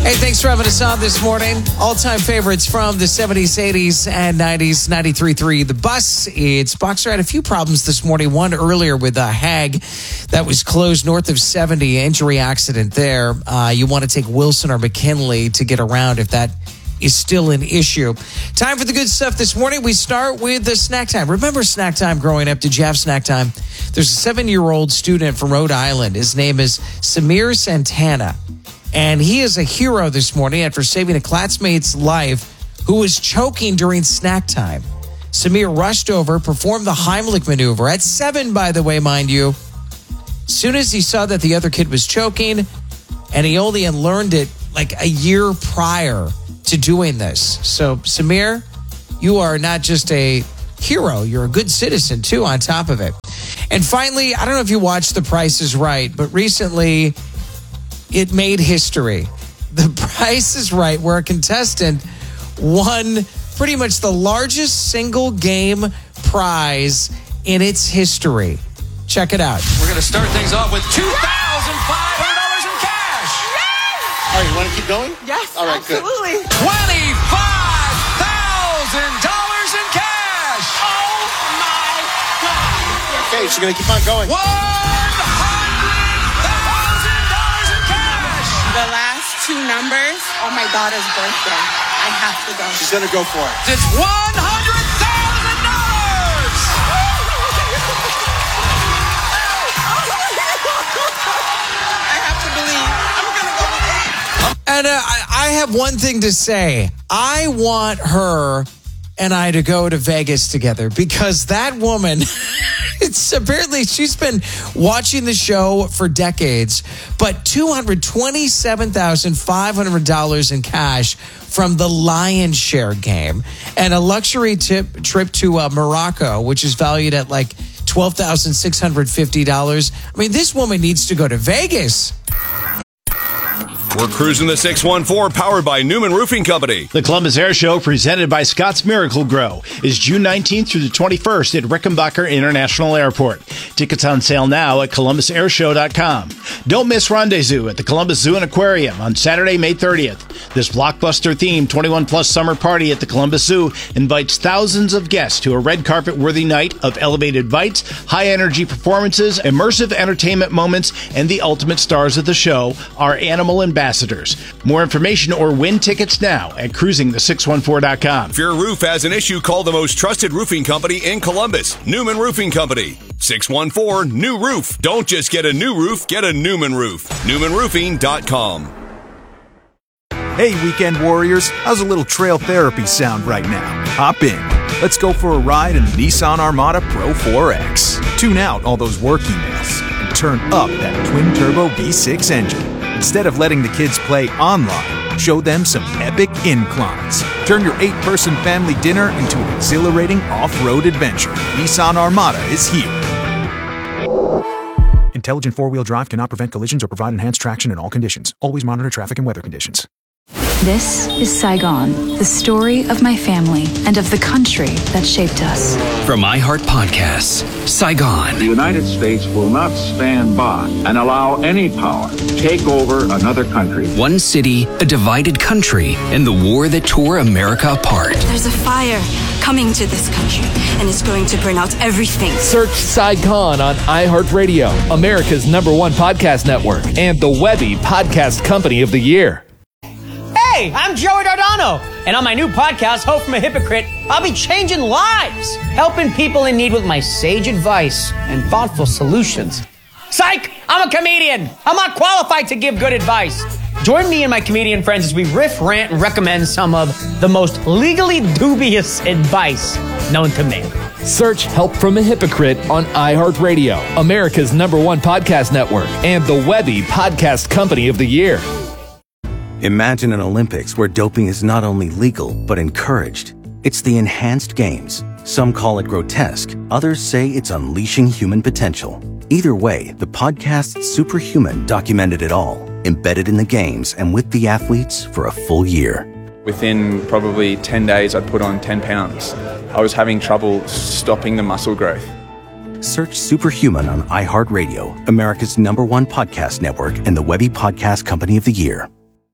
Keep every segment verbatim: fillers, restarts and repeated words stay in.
Hey, thanks for having us on this morning. All-time favorites from the seventies, eighties, and nineties. ninety-three point three The Bus. It's Boxer had a few problems this morning. One earlier with a Hag that was closed north of seventy. Injury accident there. Uh, you want to take Wilson or McKinley to get around if that is still an issue. Time for the good stuff this morning. We start with the snack time. Remember snack time growing up? Did you have snack time? There's a seven-year-old student from Rhode Island. His name is Samir Santana. And he is a hero this morning after saving a classmate's life who was choking during snack time. Samir rushed over, performed the Heimlich maneuver. At seven, by the way, mind you. As soon as he saw that the other kid was choking, and he only had learned it like a year prior to doing this. So, Samir, you are not just a hero, you're a good citizen, too, on top of it. And finally, I don't know if you watched The Price is Right, but recently it made history. The Price is Right, where a contestant won pretty much the largest single game prize in its history. Check it out. We're going to start things off with two thousand five hundred dollars in cash. Yes! All right, you want to keep going? Yes, all right, absolutely. Good. twenty-five thousand dollars in cash. Oh, my God. Okay, she's going to keep on going. one hundred thousand dollars in cash. The last two numbers are my daughter's birthday. I have to go. She's going to go for it. It's one hundred thousand dollars. I have to believe. I'm going to go with it. And uh, I, I have one thing to say. I want her and I to go to Vegas together because that woman, it's apparently she's been watching the show for decades, but two hundred twenty-seven thousand five hundred dollars in cash from the Lion Share game and a luxury tip, trip to uh, Morocco, which is valued at like twelve thousand six hundred fifty dollars. I mean, this woman needs to go to Vegas. We're cruising the six one four, powered by Newman Roofing Company. The Columbus Air Show, presented by Scott's Miracle Grow, is June nineteenth through the twenty-first at Rickenbacker International Airport. Tickets on sale now at columbus air show dot com. Don't miss Rendezvous at the Columbus Zoo and Aquarium on Saturday, May thirtieth. This blockbuster-themed twenty-one plus summer party at the Columbus Zoo invites thousands of guests to a red carpet-worthy night of elevated bites, high-energy performances, immersive entertainment moments, and the ultimate stars of the show, our animal ambassadors. More information or win tickets now at cruising the six one four dot com. If your roof has an issue, call the most trusted roofing company in Columbus, Newman Roofing Company. six one four, new roof. Don't just get a new roof, get a Newman roof. newman roofing dot com. Hey, weekend warriors, how's a little trail therapy sound right now? Hop in. Let's go for a ride in the Nissan Armada Pro four X. Tune out all those work emails and turn up that twin-turbo V six engine. Instead of letting the kids play online, show them some epic inclines. Turn your eight-person family dinner into an exhilarating off-road adventure. Nissan Armada is here. Intelligent four-wheel drive cannot prevent collisions or provide enhanced traction in all conditions. Always monitor traffic and weather conditions. This is Saigon, the story of my family and of the country that shaped us. From iHeart Podcasts, Saigon. The United States will not stand by and allow any power to take over another country. One city, a divided country, and the war that tore America apart. There's a fire coming to this country, and it's going to burn out everything. Search Saigon on iHeartRadio, America's number one podcast network, and the Webby Podcast Company of the Year. Hey, I'm Joey Dardano, and on my new podcast, Hope from a Hypocrite, I'll be changing lives, helping people in need with my sage advice and thoughtful solutions. Psych! I'm a comedian. I'm not qualified to give good advice. Join me and my comedian friends as we riff, rant, and recommend some of the most legally dubious advice known to man. Search Help from a Hypocrite on iHeartRadio, America's number one podcast network, and the Webby Podcast Company of the Year. Imagine an Olympics where doping is not only legal, but encouraged. It's the Enhanced Games. Some call it grotesque. Others say it's unleashing human potential. Either way, the podcast Superhuman documented it all, embedded in the games and with the athletes for a full year. Within probably ten days, I'd put on ten pounds. I was having trouble stopping the muscle growth. Search Superhuman on iHeartRadio, America's number one podcast network, and the Webby Podcast Company of the Year.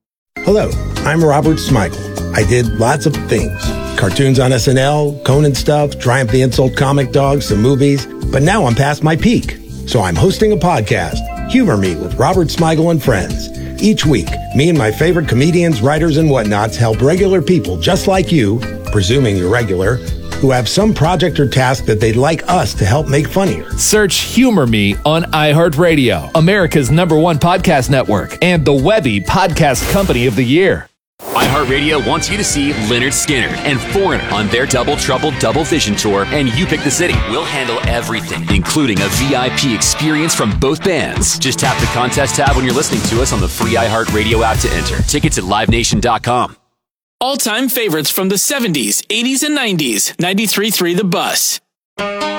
Hello, I'm Robert Smigel. I did lots of things. Cartoons on S N L, Conan stuff, Triumph the Insult comic dogs, some movies. But now I'm past my peak. So I'm hosting a podcast, Humor Me with Robert Smigel and Friends. Each week, me and my favorite comedians, writers, and whatnots help regular people just like you, presuming you're regular, who have some project or task that they'd like us to help make funnier. Search Humor Me on iHeartRadio, America's number one podcast network, and the Webby Podcast Company of the Year. iHeartRadio wants you to see Lynyrd Skynyrd and Foreigner on their Double Trouble Double Vision Tour, and you pick the city. We'll handle everything, including a V I P experience from both bands. Just tap the contest tab when you're listening to us on the free iHeartRadio app to enter. Tickets at live nation dot com. All-time favorites from the seventies, eighties, and nineties. ninety-three point three The Bus.